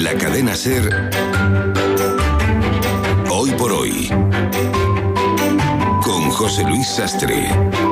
la cadena SER, Hoy por Hoy, con José Luis Sastre.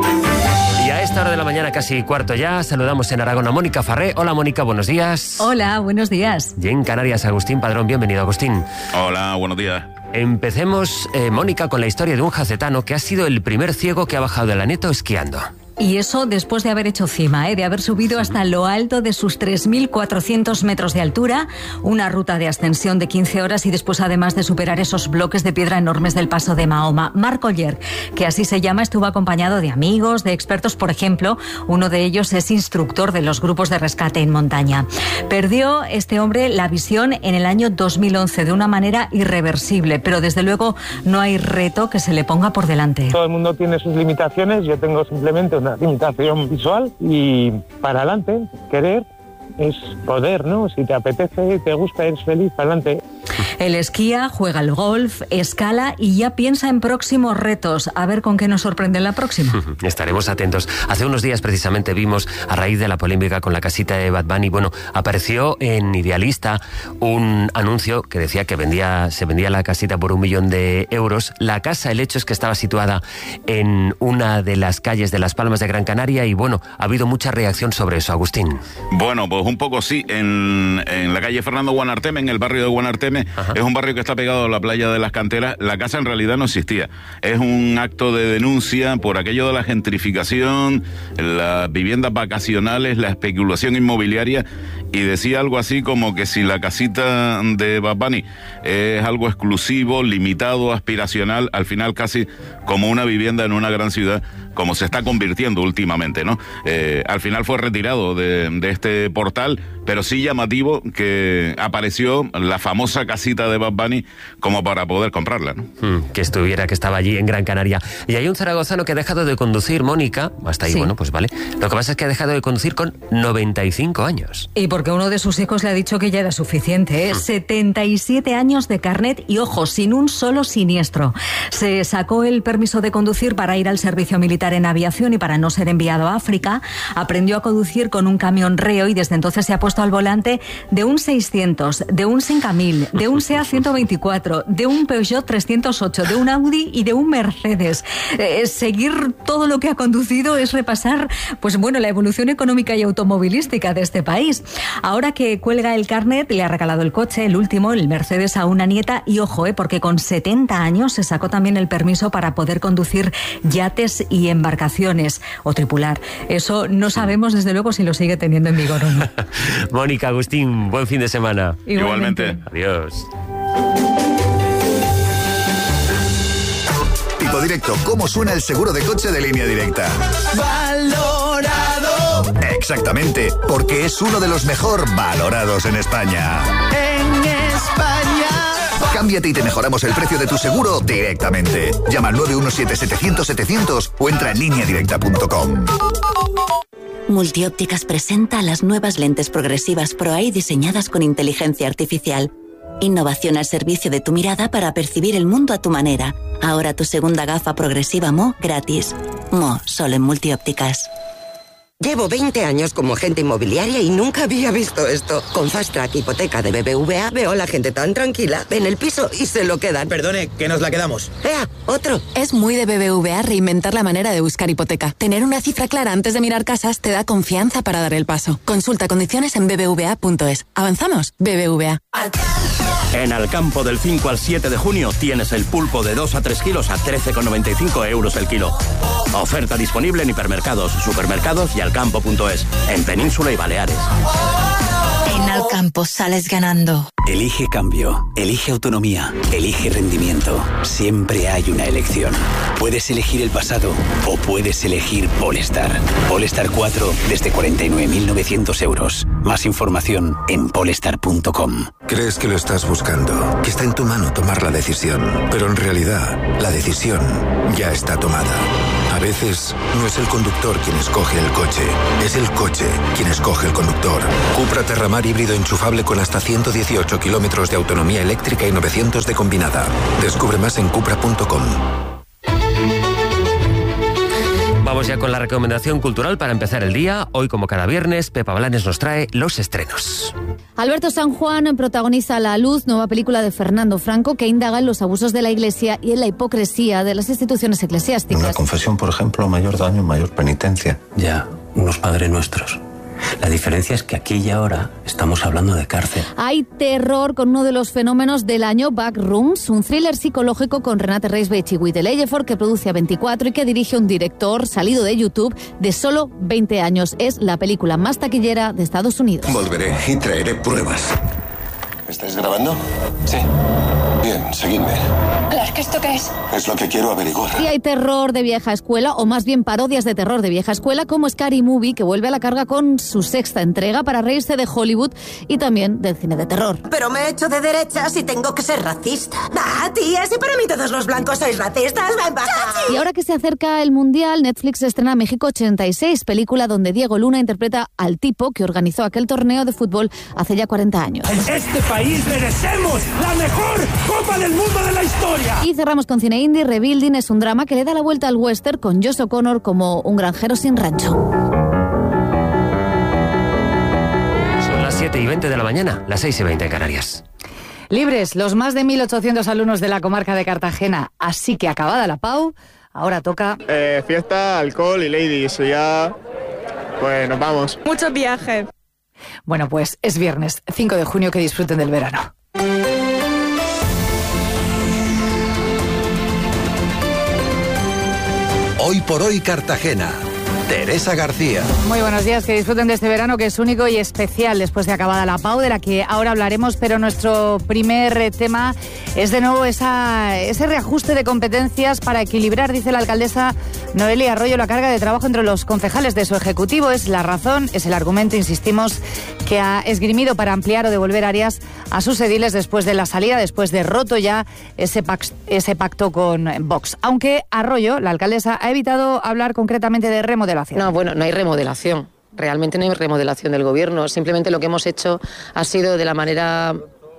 Y a esta hora de la mañana, casi cuarto ya, saludamos en Aragón a Mónica Farré. Hola Mónica, buenos días. Hola, buenos días. Y en Canarias, Agustín Padrón, bienvenido Agustín. Hola, buenos días. Empecemos, Mónica, con la historia de un jacetano que ha sido el primer ciego que ha bajado del Aneto esquiando. Y eso después de haber hecho cima, de haber subido hasta lo alto de sus 3.400 metros de altura, una ruta de ascensión de 15 horas y después además de superar esos bloques de piedra enormes del Paso de Mahoma. Marc Oller, que así se llama, estuvo acompañado de amigos, de expertos, por ejemplo, uno de ellos es instructor de los grupos de rescate en montaña. Perdió este hombre la visión en el año 2011 de una manera irreversible, pero desde luego no hay reto que se le ponga por delante. Todo el mundo tiene sus limitaciones, yo tengo simplemente una limitación visual y para adelante, querer es poder, ¿no? Si te apetece, te gusta, eres feliz, para adelante. Él esquía, juega al golf, escala y ya piensa en próximos retos. A ver con qué nos sorprende en la próxima. Estaremos atentos. Hace unos días precisamente vimos, a raíz de la polémica con la casita de Bad Bunny, apareció en Idealista un anuncio que decía que se vendía la casita por 1 millón de euros. La casa, el hecho es que estaba situada en una de las calles de Las Palmas de Gran Canaria y ha habido mucha reacción sobre eso, Agustín. Bueno, pues un poco sí. En la calle Fernando Guanarteme, en el barrio de Guanarteme, es un barrio que está pegado a la playa de las Canteras. La casa en realidad no existía. Es un acto de denuncia por aquello de la gentrificación, las viviendas vacacionales, la especulación inmobiliaria, y decía algo así como que si la casita de Bad Bunny es algo exclusivo, limitado, aspiracional, al final casi como una vivienda en una gran ciudad, como se está convirtiendo últimamente, ¿no? Al final fue retirado de este portal, pero sí llamativo que apareció la famosa casita de Bad Bunny como para poder comprarla, ¿no? Que estaba allí en Gran Canaria. Y hay un zaragozano que ha dejado de conducir, Mónica, hasta ahí, sí. Pues vale. Lo que pasa es que ha dejado de conducir con 95 años. Y porque uno de sus hijos le ha dicho que ya era suficiente, 77 años de carnet y, ojo, sin un solo siniestro. Se sacó el permiso de conducir para ir al servicio militar en aviación y para no ser enviado a África. Aprendió a conducir con un camión Reo y desde entonces se ha puesto al volante de un 600, de un Senca 1000, de un SEA 124, de un Peugeot 308, de un Audi y de un Mercedes. Seguir todo lo que ha conducido es repasar, la evolución económica y automovilística de este país. Ahora que cuelga el carnet, le ha regalado el coche, el último, el Mercedes, a una nieta y ojo, porque con 70 años se sacó también el permiso para poder conducir yates y embarcaciones o tripular. Eso no sabemos desde luego si lo sigue teniendo en vigor o no. Mónica, Agustín, buen fin de semana. Igualmente. Adiós. Tipo Directo, ¿cómo suena el seguro de coche de Línea Directa? ¡Valorado! Exactamente, porque es uno de los mejor valorados en España. En España. Cámbiate y te mejoramos el precio de tu seguro directamente. Llama al 917-700-700 o entra en lineadirecta.com. Multiópticas presenta las nuevas lentes progresivas Pro-Eye diseñadas con inteligencia artificial. Innovación al servicio de tu mirada para percibir el mundo a tu manera. Ahora tu segunda gafa progresiva Mo gratis. Mo, solo en Multiópticas. Llevo 20 años como agente inmobiliaria y nunca había visto esto. Con Fast Track Hipoteca de BBVA veo a la gente tan tranquila. Ven el piso y se lo quedan. Perdone, que nos la quedamos. ¡Ea! ¡Otro! Es muy de BBVA reinventar la manera de buscar hipoteca. Tener una cifra clara antes de mirar casas te da confianza para dar el paso. Consulta condiciones en bbva.es. ¿Avanzamos? BBVA. En Alcampo del 5 al 7 de junio tienes el pulpo de 2 a 3 kilos a 13,95 euros el kilo. Oferta disponible en hipermercados, supermercados y alcampo.es, en Península y Baleares. En Alcampo sales ganando. Elige cambio, elige autonomía, elige rendimiento. Siempre hay una elección. Puedes elegir el pasado o puedes elegir Polestar. Polestar 4 desde 49.900 euros. Más información en polestar.com. Crees que lo estás buscando, que está en tu mano tomar la decisión, pero en realidad la decisión ya está tomada. A veces no es el conductor quien escoge el coche, es el coche quien escoge el conductor. Cupra Terramar híbrido enchufable con hasta 118 kilómetros de autonomía eléctrica y 900 de combinada. Descubre más en cupra.com. Vamos ya con la recomendación cultural para empezar el día. Hoy, como cada viernes, Pepa Blanes nos trae los estrenos. Alberto San Juan protagoniza La Luz, nueva película de Fernando Franco que indaga en los abusos de la Iglesia y en la hipocresía de las instituciones eclesiásticas. Una confesión, por ejemplo, mayor daño, mayor penitencia. Ya, unos Padre Nuestros. La diferencia es que aquí y ahora estamos hablando de cárcel. Hay terror con uno de los fenómenos del año, Backrooms, un thriller psicológico con Renate Reisbech y Whittle Ejiofor que produce A24 y que dirige un director salido de YouTube de solo 20 años. Es la película más taquillera de Estados Unidos. Volveré y traeré pruebas. ¿Estáis grabando? Sí. Bien, seguidme. Clark, ¿esto qué es? Es lo que quiero averiguar. Y hay terror de vieja escuela, o más bien parodias de terror de vieja escuela, como Scary Movie, que vuelve a la carga con su sexta entrega para reírse de Hollywood y también del cine de terror. Pero me he hecho de derechas y tengo que ser racista. Ah, tía, si para mí todos los blancos sois racistas, ven para acá. Y ahora que se acerca el Mundial, Netflix estrena México 86, película donde Diego Luna interpreta al tipo que organizó aquel torneo de fútbol hace ya 40 años. En este país merecemos la mejor Copa del Mundo de la historia. Y cerramos con cine indie. Rebuilding es un drama que le da la vuelta al western con Josh O'Connor como un granjero sin rancho. Son las 7:20 de la mañana, las 6:20 en Canarias. Libres los más de 1.800 alumnos de la comarca de Cartagena. Así que acabada la PAU, ahora toca... fiesta, alcohol y ladies. Y ya, pues nos vamos. Muchos viajes. Bueno, pues es viernes, 5 de junio, que disfruten del verano. Hoy por hoy Cartagena. Teresa García. Muy buenos días, que disfruten de este verano que es único y especial después de acabada la PAU, de la que ahora hablaremos, pero nuestro primer tema es de nuevo ese reajuste de competencias para equilibrar, dice la alcaldesa Noelia Arroyo, la carga de trabajo entre los concejales de su ejecutivo. Es la razón, es el argumento, insistimos, que ha esgrimido para ampliar o devolver áreas a sus ediles después de la salida, después de roto ya ese pacto con Vox. Aunque Arroyo, la alcaldesa, ha evitado hablar concretamente de remodelación. No, bueno, no hay remodelación. Realmente no hay remodelación del gobierno. Simplemente lo que hemos hecho ha sido de la manera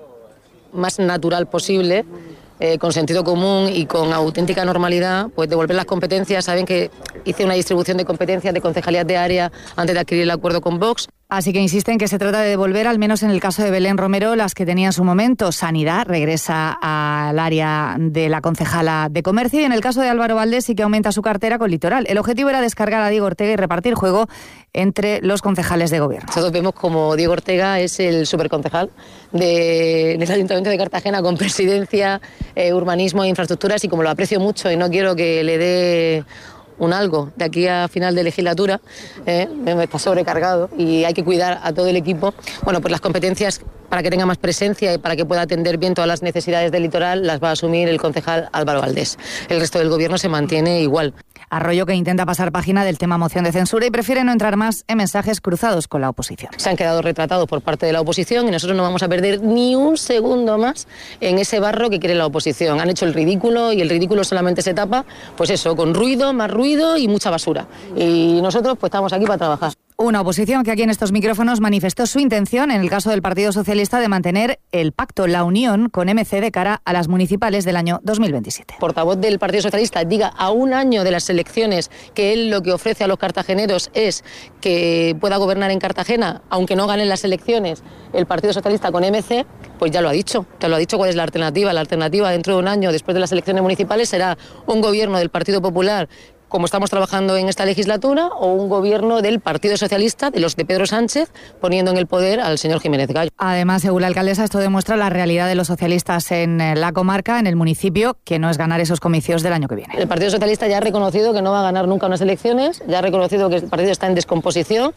más natural posible, con sentido común y con auténtica normalidad, pues devolver las competencias. Saben que hice una distribución de competencias de concejalías de área antes de adquirir el acuerdo con Vox. Así que insisten que se trata de devolver, al menos en el caso de Belén Romero, las que tenía en su momento. Sanidad regresa al área de la concejala de Comercio y en el caso de Álvaro Valdés sí que aumenta su cartera con Litoral. El objetivo era descargar a Diego Ortega y repartir juego entre los concejales de gobierno. Nosotros vemos como Diego Ortega es el superconcejal del Ayuntamiento de Cartagena con presidencia, urbanismo e infraestructuras, y como lo aprecio mucho y no quiero que le dé un algo de aquí a final de legislatura, está sobrecargado y hay que cuidar a todo el equipo. Bueno, pues las competencias para que tenga más presencia y para que pueda atender bien todas las necesidades del litoral las va a asumir el concejal Álvaro Valdés. El resto del gobierno se mantiene igual. Arroyo, que intenta pasar página del tema moción de censura y prefiere no entrar más en mensajes cruzados con la oposición. Se han quedado retratados por parte de la oposición y nosotros no vamos a perder ni un segundo más en ese barro que quiere la oposición. Han hecho el ridículo y el ridículo solamente se tapa, pues eso, con ruido, más ruido y mucha basura. Y nosotros pues estamos aquí para trabajar. Una oposición que aquí en estos micrófonos manifestó su intención, en el caso del Partido Socialista, de mantener el pacto, la unión con MC de cara a las municipales del año 2027. Portavoz del Partido Socialista diga a un año de las elecciones que él lo que ofrece a los cartageneros es que pueda gobernar en Cartagena, aunque no ganen las elecciones el Partido Socialista con MC, pues ya lo ha dicho cuál es la alternativa. La alternativa dentro de un año, después de las elecciones municipales, será un gobierno del Partido Popular, como estamos trabajando en esta legislatura, o un gobierno del Partido Socialista, de los de Pedro Sánchez, poniendo en el poder al señor Jiménez Gallo. Además, según la alcaldesa, esto demuestra la realidad de los socialistas en la comarca, en el municipio, que no es ganar esos comicios del año que viene. El Partido Socialista ya ha reconocido que no va a ganar nunca unas elecciones, ya ha reconocido que el partido está en descomposición,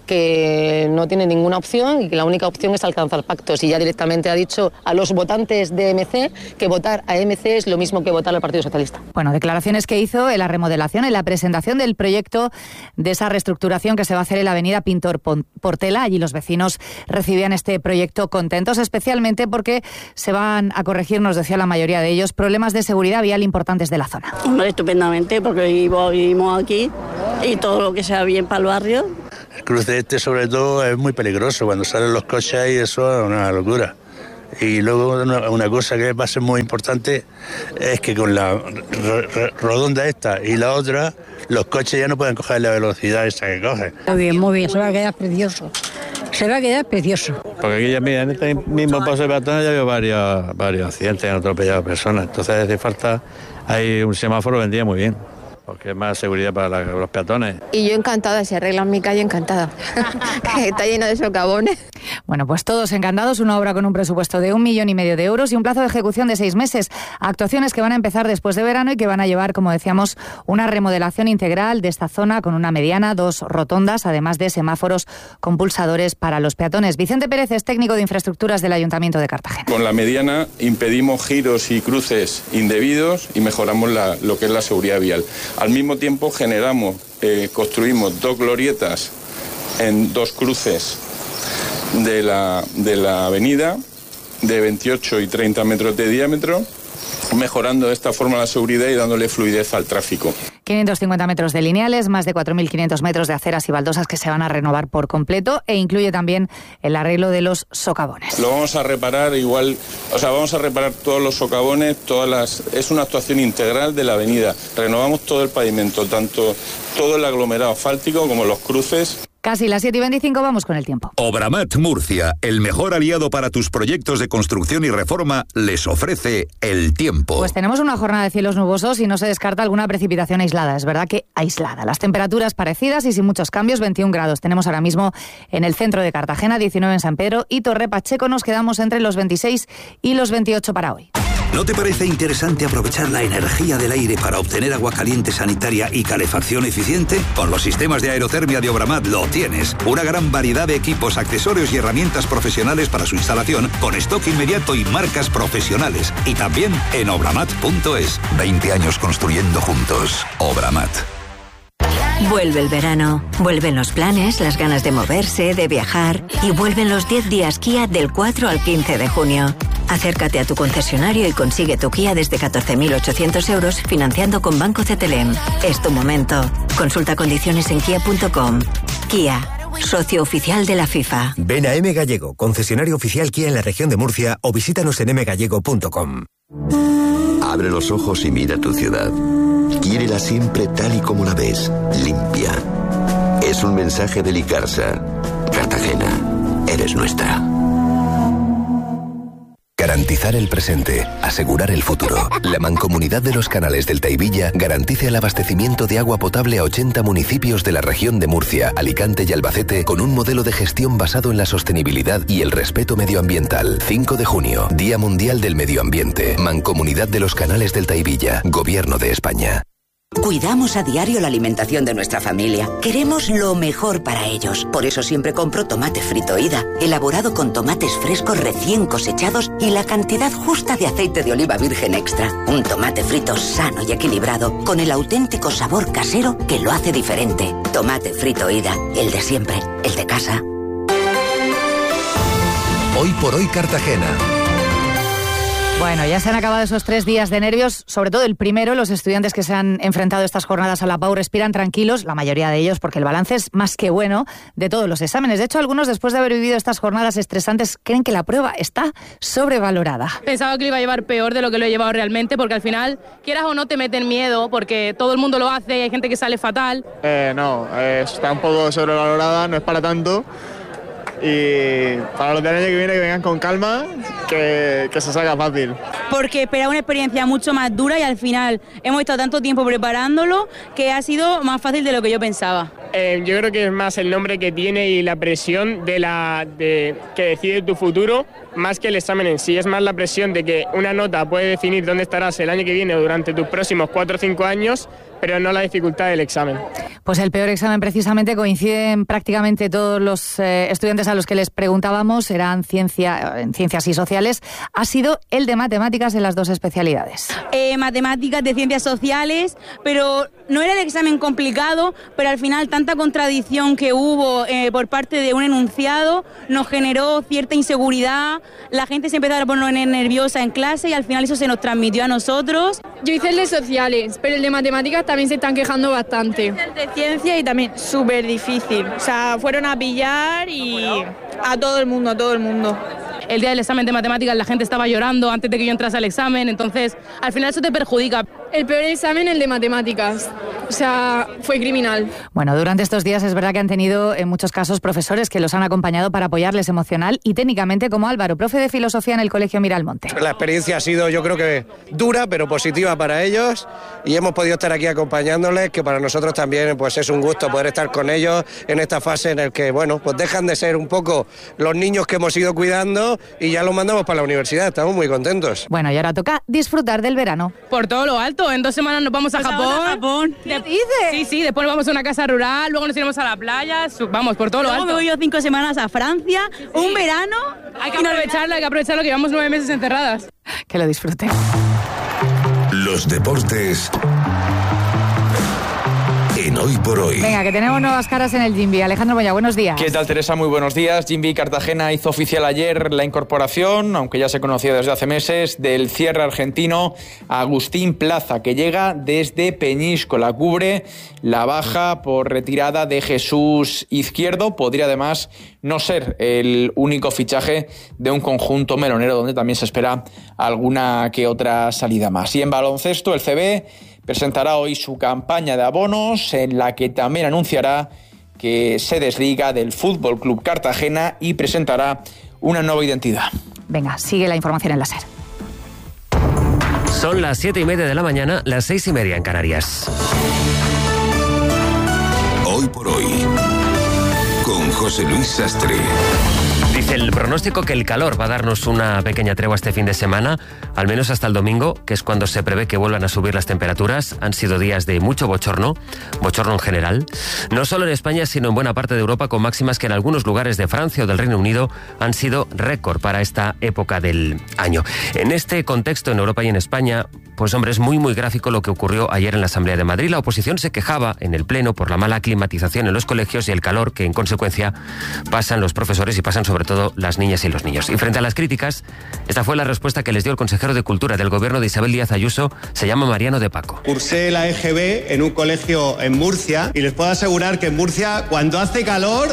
que no tiene ninguna opción y que la única opción es alcanzar pactos, y ya directamente ha dicho a los votantes de MC que votar a MC es lo mismo que votar al Partido Socialista. Bueno, declaraciones que hizo en la remodelación, en la presentación del proyecto de esa reestructuración que se va a hacer en la avenida Pintor Portela. Allí los vecinos recibían este proyecto contentos, especialmente porque se van a corregir, nos decía la mayoría de ellos, problemas de seguridad vial importantes de la zona. Hombre, estupendamente, porque vivimos aquí y todo lo que sea bien para el barrio. El cruce este sobre todo es muy peligroso, cuando salen los coches ahí eso es una locura. Y luego una cosa que va a ser muy importante es que con la rodonda esta y la otra, los coches ya no pueden coger la velocidad esa que cogen. Muy bien, se va a quedar precioso. Se va a quedar precioso. Porque aquí ya, mira, en este mismo paso de peatones ya veo varios accidentes, han atropellado personas. Entonces hace falta, hay un semáforo, vendría muy bien, porque es más seguridad para los peatones. Y yo encantada, si arreglan mi calle, encantada. Que está lleno de socavones. Bueno, pues todos encantados, una obra con un presupuesto de 1,5 millones de euros y un plazo de ejecución de 6 meses. Actuaciones que van a empezar después de verano y que van a llevar, como decíamos, una remodelación integral de esta zona con una mediana, 2 rotondas, además de semáforos con pulsadores para los peatones. Vicente Pérez es técnico de infraestructuras del Ayuntamiento de Cartagena. Con la mediana impedimos giros y cruces indebidos y mejoramos lo que es la seguridad vial. Al mismo tiempo construimos 2 glorietas en 2 cruces de la avenida de 28 y 30 metros de diámetro, mejorando de esta forma la seguridad y dándole fluidez al tráfico. 550 metros de lineales, más de 4.500 metros de aceras y baldosas que se van a renovar por completo e incluye también el arreglo de los socavones. Lo vamos a reparar vamos a reparar todos los socavones, es una actuación integral de la avenida. Renovamos todo el pavimento, tanto todo el aglomerado asfáltico como los cruces. Casi las 7:25, vamos con el tiempo. Obramat Murcia, el mejor aliado para tus proyectos de construcción y reforma, les ofrece el tiempo. Pues tenemos una jornada de cielos nubosos y no se descarta alguna precipitación aislada. Es verdad que aislada. Las temperaturas parecidas y sin muchos cambios, 21 grados. Tenemos ahora mismo en el centro de Cartagena, 19 en San Pedro y Torre Pacheco. Nos quedamos entre los 26 y los 28 para hoy. ¿No te parece interesante aprovechar la energía del aire para obtener agua caliente sanitaria y calefacción eficiente? Con los sistemas de aerotermia de Obramat lo tienes. Una gran variedad de equipos, accesorios y herramientas profesionales para su instalación con stock inmediato y marcas profesionales. Y también en obramat.es. 20 años construyendo juntos. Obramat. Vuelve el verano, vuelven los planes, las ganas de moverse, de viajar y vuelven los 10 días Kia del 4 al 15 de junio. Acércate a tu concesionario y consigue tu Kia desde 14.800 euros financiando con Banco CTLM. Es tu momento. Consulta condiciones en kia.com. Kia, socio oficial de la FIFA. Ven a M Gallego, concesionario oficial Kia en la región de Murcia o visítanos en mgallego.com. Abre los ojos y mira tu ciudad. Quiérela siempre tal y como la ves, limpia. Es un mensaje de Licarsa. Cartagena, eres nuestra. Garantizar el presente, asegurar el futuro. La Mancomunidad de los Canales del Taivilla garantiza el abastecimiento de agua potable a 80 municipios de la región de Murcia, Alicante y Albacete con un modelo de gestión basado en la sostenibilidad y el respeto medioambiental. 5 de junio, Día Mundial del Medio Ambiente. Mancomunidad de los Canales del Taivilla, Gobierno de España. Cuidamos a diario la alimentación de nuestra familia. Queremos lo mejor para ellos. Por eso siempre compro tomate frito Ida, elaborado con tomates frescos recién cosechados y la cantidad justa de aceite de oliva virgen extra. Un tomate frito sano y equilibrado, con el auténtico sabor casero que lo hace diferente. Tomate frito Ida, el de siempre, el de casa. Hoy por hoy Cartagena. Bueno, ya se han acabado esos 3 días de nervios, sobre todo el primero. Los estudiantes que se han enfrentado estas jornadas a la PAU respiran tranquilos, la mayoría de ellos, porque el balance es más que bueno de todos los exámenes. De hecho, algunos, después de haber vivido estas jornadas estresantes, creen que la prueba está sobrevalorada. Pensaba que lo iba a llevar peor de lo que lo he llevado realmente, porque al final, quieras o no, te meten miedo, porque todo el mundo lo hace y hay gente que sale fatal. Está un poco sobrevalorada, no es para tanto. Y para los del año que viene que vengan con calma, que se salga fácil. Porque esperaba una experiencia mucho más dura y al final hemos estado tanto tiempo preparándolo que ha sido más fácil de lo que yo pensaba. Yo creo que es más el nombre que tiene y la presión que decide tu futuro, más que el examen en sí. Es más la presión de que una nota puede definir dónde estarás el año que viene o durante tus próximos 4 o 5 años, pero no la dificultad del examen. Pues el peor examen, precisamente, coinciden prácticamente todos los estudiantes a los que les preguntábamos, eran en ciencias y sociales, ha sido el de matemáticas en las 2 especialidades. Matemáticas, de ciencias sociales, pero no era el examen complicado, pero al final tanta contradicción que hubo por parte de un enunciado nos generó cierta inseguridad, la gente se empezó a poner nerviosa en clase y al final eso se nos transmitió a nosotros. Yo hice el de sociales, pero el de matemáticas también se están quejando bastante. El de ciencia y también súper difícil, o sea, fueron a pillar y a todo el mundo. el día del examen de matemáticas la gente estaba llorando antes de que yo entrase al examen, entonces al final eso te perjudica. El peor examen, el de matemáticas. O sea, fue criminal. Bueno, durante estos días es verdad que han tenido en muchos casos profesores que los han acompañado para apoyarles emocional y técnicamente, como Álvaro, profe de filosofía en el Colegio Miralmonte. La experiencia ha sido, yo creo que dura, pero positiva para ellos, y hemos podido estar aquí acompañándoles, que para nosotros también pues es un gusto poder estar con ellos en esta fase en la que, bueno, pues dejan de ser un poco los niños que hemos ido cuidando y ya los mandamos para la universidad. Estamos muy contentos. Bueno, y ahora toca disfrutar del verano. Por todo lo alto, en 2 semanas nos vamos a Japón. ¿Qué dices? Sí, después nos vamos a una casa rural, luego nos iremos a la playa, vamos, por todo lo alto. Luego me voy yo 5 semanas a Francia, un verano. Hay que aprovecharlo, que llevamos 9 meses encerradas. Que lo disfruten. Los deportes en Hoy por Hoy. Venga, que tenemos nuevas caras en el Jimby. Alejandro Moya, buenos días. ¿Qué tal, Teresa? Muy buenos días. Jimby Cartagena hizo oficial ayer la incorporación, aunque ya se conocía desde hace meses, del cierre argentino Agustín Plaza, que llega desde Peñíscola. Cubre la baja por retirada de Jesús Izquierdo. Podría además no ser el único fichaje de un conjunto melonero, donde también se espera alguna que otra salida más. Y en baloncesto, el CB presentará hoy su campaña de abonos, en la que también anunciará que se desliga del Fútbol Club Cartagena y presentará una nueva identidad. Venga, sigue la información en la SER. Son las 7:30 de la mañana, las 6:30 en Canarias. Hoy por Hoy, con José Luis Sastre. Dice el pronóstico que el calor va a darnos una pequeña tregua este fin de semana, al menos hasta el domingo, que es cuando se prevé que vuelvan a subir las temperaturas. Han sido días de mucho bochorno en general, no solo en España, sino en buena parte de Europa, con máximas que en algunos lugares de Francia o del Reino Unido han sido récord para esta época del año. En este contexto, en Europa y en España, pues hombre, es muy gráfico lo que ocurrió ayer en la Asamblea de Madrid. La oposición se quejaba en el Pleno por la mala climatización en los colegios y el calor que en consecuencia pasan los profesores y pasan sobre todo las niñas y los niños. Y frente a las críticas, esta fue la respuesta que les dio el consejero de Cultura del gobierno de Isabel Díaz Ayuso, se llama Mariano de Paco. Cursé la EGB en un colegio en Murcia y les puedo asegurar que en Murcia cuando hace calor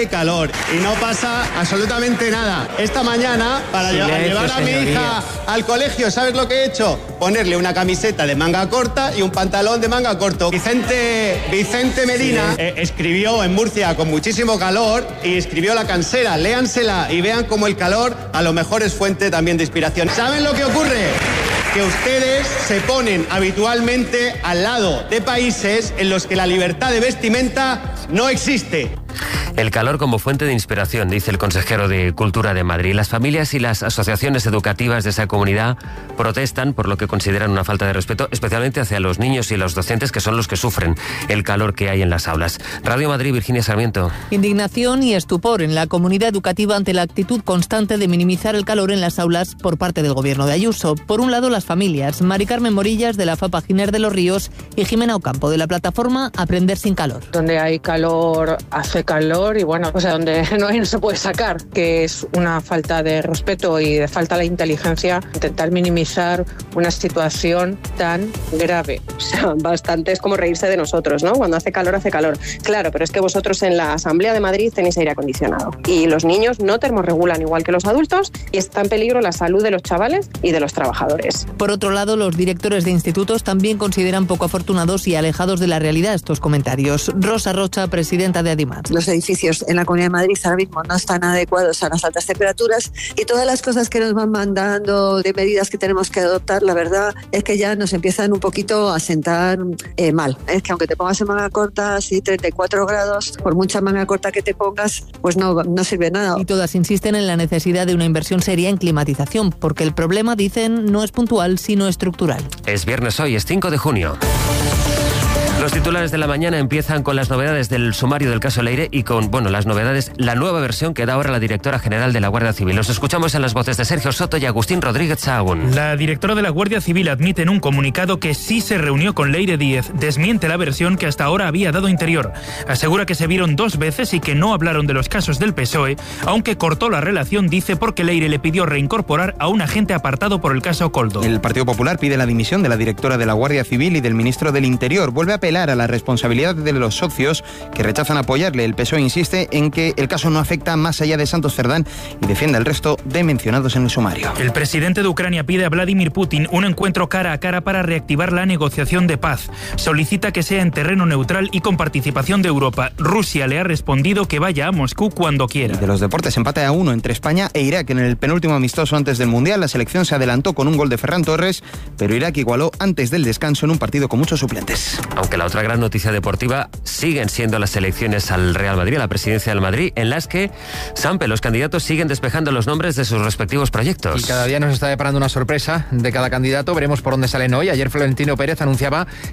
y no pasa absolutamente nada. Esta mañana, para llevar a mi hija al colegio, ¿sabes lo que he hecho? Ponerle una camiseta de manga corta y un pantalón de manga corto. Vicente Medina escribió en Murcia con muchísimo calor y escribió La Cansera. Léansela y vean cómo el calor a lo mejor es fuente también de inspiración. ¿Saben lo que ocurre? Que ustedes se ponen habitualmente al lado de países en los que la libertad de vestimenta no existe. El calor como fuente de inspiración, dice el consejero de Cultura de Madrid. Las familias y las asociaciones educativas de esa comunidad protestan por lo que consideran una falta de respeto, especialmente hacia los niños y los docentes, que son los que sufren el calor que hay en las aulas. Radio Madrid, Virginia Sarmiento. Indignación y estupor en la comunidad educativa ante la actitud constante de minimizar el calor en las aulas por parte del gobierno de Ayuso. Por un lado, las familias. Mari Carmen Morillas, de la FAPA Giner de los Ríos, y Jimena Ocampo, de la plataforma Aprender sin Calor. Donde hay calor, hace calor y bueno, o sea, donde no se puede sacar, que es una falta de respeto y de falta de inteligencia intentar minimizar una situación tan grave. O sea, bastante es como reírse de nosotros, ¿no? Cuando hace calor, hace calor. Claro, pero es que vosotros en la Asamblea de Madrid tenéis aire acondicionado y los niños no termorregulan igual que los adultos y está en peligro la salud de los chavales y de los trabajadores. Por otro lado, los directores de institutos también consideran poco afortunados y alejados de la realidad estos comentarios. Rosa Rocha, presidenta de Adimat. Los edificios en la Comunidad de Madrid ahora mismo no están adecuados a las altas temperaturas y todas las cosas que nos van mandando de medidas que tenemos que adoptar, la verdad es que ya nos empiezan un poquito a sentar mal. Es que aunque te pongas en manga corta, así 34 grados, por mucha manga corta que te pongas, pues no sirve nada. Y todas insisten en la necesidad de una inversión seria en climatización, porque el problema, dicen, no es puntual, sino estructural. Es viernes hoy, es 5 de junio. Los titulares de la mañana empiezan con las novedades del sumario del caso Leire y con, las novedades, la nueva versión que da ahora la directora general de la Guardia Civil. Los escuchamos en las voces de Sergio Soto y Agustín Rodríguez Sahagún. La directora de la Guardia Civil admite en un comunicado que sí se reunió con Leire Díez. Desmiente la versión que hasta ahora había dado Interior. Asegura que se vieron 2 veces y que no hablaron de los casos del PSOE, aunque cortó la relación, dice, porque Leire le pidió reincorporar a un agente apartado por el caso Koldo. El Partido Popular pide la dimisión de la directora de la Guardia Civil y del ministro del Interior. Vuelve a apelar apelar a la responsabilidad de los socios que rechazan apoyarle. El PSOE insiste en que el caso no afecta más allá de Santos Cerdán y defiende al resto de mencionados en el sumario. El presidente de Ucrania pide a Vladimir Putin un encuentro cara a cara para reactivar la negociación de paz. Solicita que sea en terreno neutral y con participación de Europa. Rusia le ha respondido que vaya a Moscú cuando quiera. De los deportes, empate a 1 entre España e Irak en el penúltimo amistoso antes del Mundial. La selección se adelantó con un gol de Ferran Torres, pero Irak igualó antes del descanso en un partido con muchos suplentes. Aunque la otra gran noticia deportiva siguen siendo las elecciones al Real Madrid, a la presidencia del Madrid, en las que, Sampe, los candidatos siguen despejando los nombres de sus respectivos proyectos. Y cada día nos está deparando una sorpresa de cada candidato. Veremos por dónde salen hoy. Ayer Florentino Pérez anunciaba